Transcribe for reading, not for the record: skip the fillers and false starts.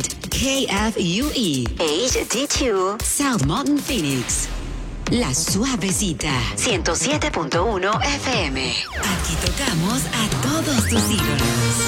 KFUE HD2 South Mountain Phoenix. La Suavecita 107.1 FM. Aquí tocamos a todos tus ídolos.